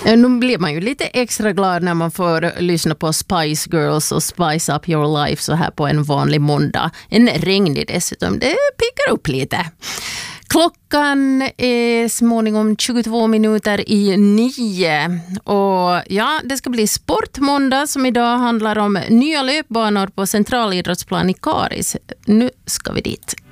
Nu blir man ju lite extra glad när man får lyssna på Spice Girls och Spice Up Your Life så här på en vanlig måndag. En regnig dessutom, det pickar upp lite. Klockan är småningom 22 minuter i 9 och ja, det ska bli sportmåndag som idag handlar om nya löpbanor på centralidrottsplan i Karis. Nu ska vi dit.